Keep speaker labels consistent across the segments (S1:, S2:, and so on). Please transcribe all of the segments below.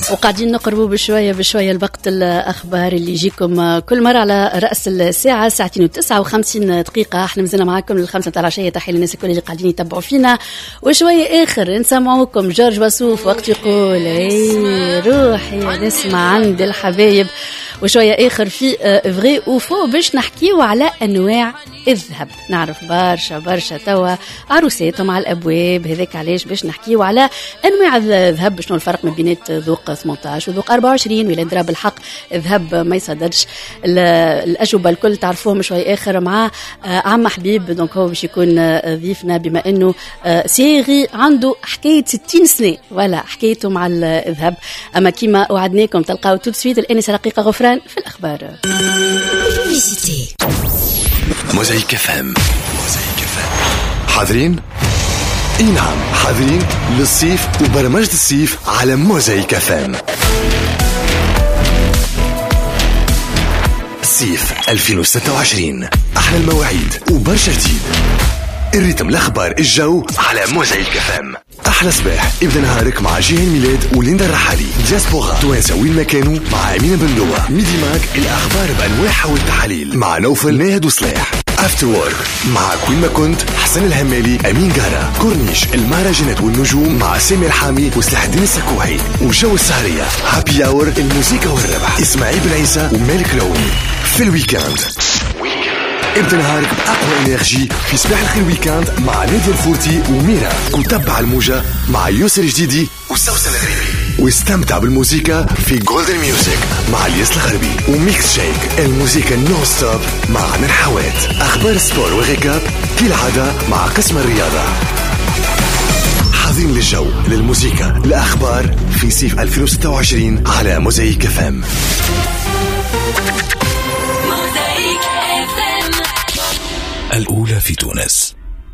S1: وقاعدين نقربوا بشوية الوقت الأخبار اللي يجيكم كل مرة على رأس الساعة 2:59. احنا مازلنا معاكم للخمسة متاع العشية. تحية للناس الكل اللي قاعدين يتبعوا فينا. وشوية آخر نسمعوكم جورج وسوف وقت يقول روحي نسمع عند الحبايب. وشوية آخر في فغي وفو باش نحكيو على أنواع الذهب. نعرف برشا توا عروساتهم على الأبواب، هذاك علاش باش نحكيو على أنواع الذهب، شنو الفرق ما بينات ذوق 18 وذوق 24 ولا ندرى بالحق الذهب ما يصدقش. الأجوبة الكل تعرفوهم. شوية آخر مع عم حبيب، دونك هو باش يكون ضيفنا بما أنه سيغي عنده حكاية 60 سنة ولا حكايته مع الذهب. أما كيما وعدناكم تلقاو توت سويت الآنسة رقيقة غفران في الأخبار.
S2: موزايك فهم. حاضرين؟ اي نعم حاضرين للصيف وبرمجة الصيف على موزايك فهم. صيف 2026 أحلى المواعيد وبرشا جديد. الريتم الأخبار الجو على موزايك فهم. أحلى صباح ابدأ نهارك مع جيهان ميلاد وليندا الرحالي. دياسبورا توانسة وين ما كانوا مع أمينة بندوة. ميدي ماك الأخبار بأنواعها والتحاليل مع نوفل ناهد وصلاح. افتر وورك مع كوين ما كنت حسن الهمالي أمين جارة. كورنيش المهرجانات والنجوم مع سامي الحامي وسلاح الدين السكوحي. وجو السهرية هابي اور الموسيقى والربح إسماعيل بن عيسى ومالك لوني. في الويكاند ابدأ نهارك بأقوى إنرجي في صباح الخير ويكاند مع نادية الفورتي وميرا. وتابع الموجة مع يوسر الجديدي وسوسن الغريبي. واستمتع بالموسيقى في جولدن ميوزك مع الياس الغربي. وميكس شيك الموسيقى نو ستوب مع عمر حوات. أخبار سبور وغيكاب كالعادة مع قسم الرياضة. حاضرين للجو للموسيقى الأخبار في صيف 2026 على موزايك فام. الأولى في تونس.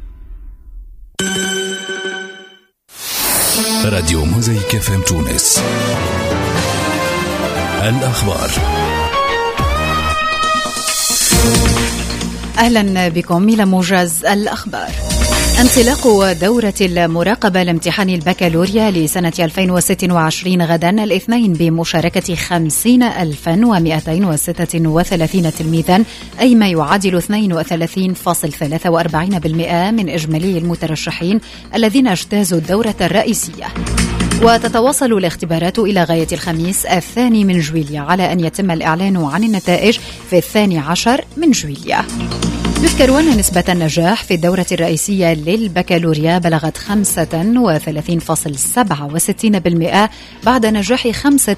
S2: راديو موزايك فام تونس. الأخبار.
S3: أهلا بكم إلى موجز الأخبار. انطلاق دورة المراقبة لامتحان البكالوريا لسنة 2026 غدا الاثنين بمشاركة 50,236 تلميذا، أي ما يعادل 32.43% من إجمالي المترشحين الذين اجتازوا الدورة الرئيسية. وتتواصل الاختبارات إلى غاية الخميس 2 جويلية على أن يتم الإعلان عن النتائج في 12 جويلية. يذكر أن نسبة النجاح في الدورة الرئيسية للبكالوريا بلغت 35.67% بعد نجاح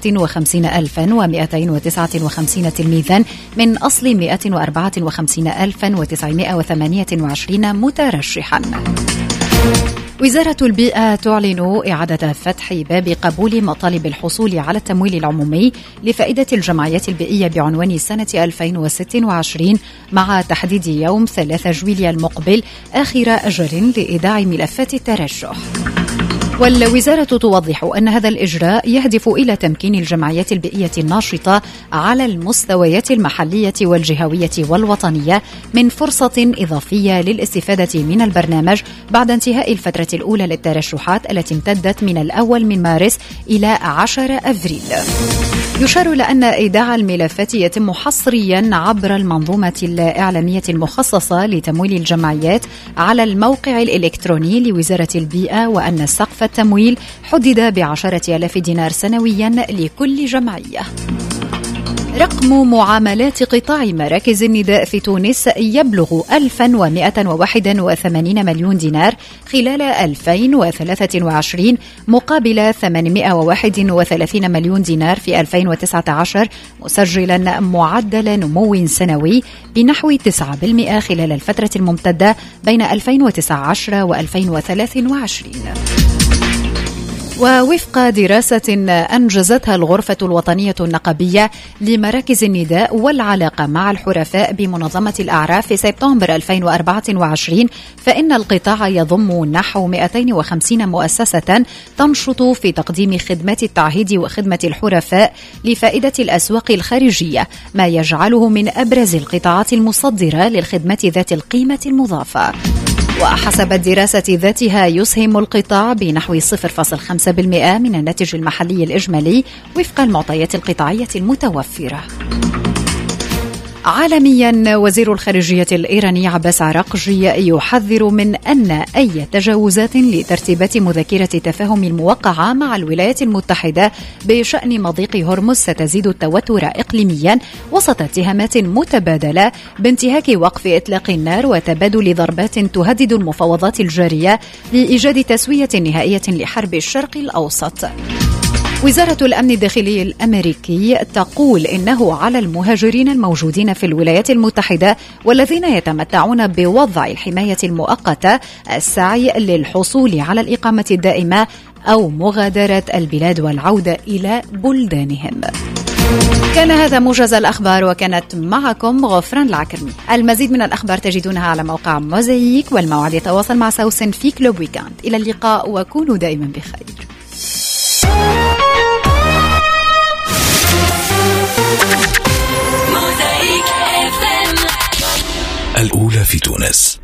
S3: 55,259 تلميذا من أصل 154,928 مترشحا. وزارة البيئة تعلن إعادة فتح باب قبول مطالب الحصول على التمويل العمومي لفائدة الجمعيات البيئية بعنوان سنة 2026 مع تحديد يوم 3 جويلية المقبل آخر أجل لإيداع ملفات الترشح. والوزارة توضح أن هذا الإجراء يهدف إلى تمكين الجمعيات البيئية الناشطة على المستويات المحلية والجهوية والوطنية من فرصة إضافية للاستفادة من البرنامج بعد انتهاء الفترة الأولى للترشحات التي امتدت من 1 مارس إلى 10 أفريل. يشار لأن إيداع الملفات يتم حصريا عبر المنظومة الإعلامية المخصصة لتمويل الجمعيات على الموقع الإلكتروني لوزارة البيئة، وأن سقف التمويل حدد ب10,000 دينار سنويا لكل جمعية. رقم معاملات قطاع مراكز النداء في تونس يبلغ 1181 مليون دينار خلال 2023 مقابل 831 مليون دينار في 2019، مسجلا معدل نمو سنوي بنحو 9% خلال الفترة الممتدة بين 2019 و 2023. ووفق دراسة أنجزتها الغرفة الوطنية النقابية لمراكز النداء والعلاقة مع الحرفاء بمنظمة الأعراف في سبتمبر 2024، فإن القطاع يضم نحو 250 مؤسسة تنشط في تقديم خدمات التعهيد وخدمة الحرفاء لفائدة الأسواق الخارجية، ما يجعله من أبرز القطاعات المصدرة للخدمات ذات القيمة المضافة. وحسب الدراسة ذاتها يسهم القطاع بنحو 0.5% من الناتج المحلي الإجمالي وفق المعطيات القطاعية المتوفرة. عالميا، وزير الخارجية الإيراني عباس عراقجي يحذر من أن أي تجاوزات لترتيبات مذكرة تفاهم الموقعة مع الولايات المتحدة بشأن مضيق هرمز ستزيد التوتر إقليميا وسط اتهامات متبادلة بانتهاك وقف إطلاق النار وتبادل ضربات تهدد المفاوضات الجارية لإيجاد تسوية نهائية لحرب الشرق الأوسط. وزارة الأمن الداخلي الأمريكي تقول إنه على المهاجرين الموجودين في الولايات المتحدة والذين يتمتعون بوضع الحماية المؤقتة السعي للحصول على الإقامة الدائمة أو مغادرة البلاد والعودة إلى بلدانهم. كان هذا موجز الأخبار، وكانت معكم غفران العكرمي. المزيد من الأخبار تجدونها على موقع موزايك، والموعد يتواصل مع سوسن في كلوب ويكاند. إلى اللقاء وكونوا دائما بخير.
S2: الأولى في تونس.